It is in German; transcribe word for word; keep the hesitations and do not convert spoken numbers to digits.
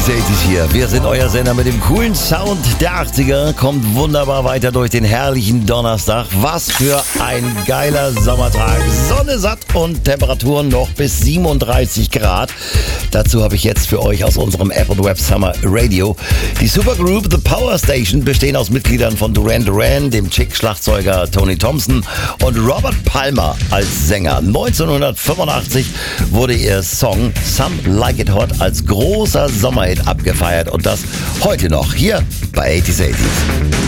achtzig hier. Wir sind euer Sender mit dem coolen Sound der achtziger. Kommt wunderbar weiter durch den herrlichen Donnerstag. Was für ein geiler Sommertag. Sonne satt und Temperaturen noch bis siebenunddreißig Grad. Dazu habe ich jetzt für euch aus unserem App und Web Summer Radio die Supergroup The Power Station, bestehen aus Mitgliedern von Duran Duran, dem Chick-Schlagzeuger Tony Thompson und Robert Palmer als Sänger. neunzehnhundertfünfundachtzig wurde ihr Song Some Like It Hot als großer Sommerhit abgefeiert und das heute noch hier bei eighties eighties.